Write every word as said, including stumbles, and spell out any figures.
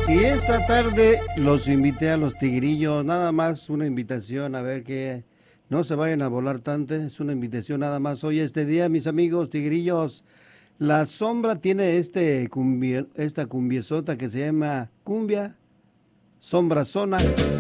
Y esta tarde los invité a los tigrillos, nada más una invitación a ver que no se vayan a volar tanto, es una invitación nada más hoy este día, mis amigos tigrillos. La Sombra tiene este cumbia, esta cumbiesota que se llama Cumbia Sombra Zona.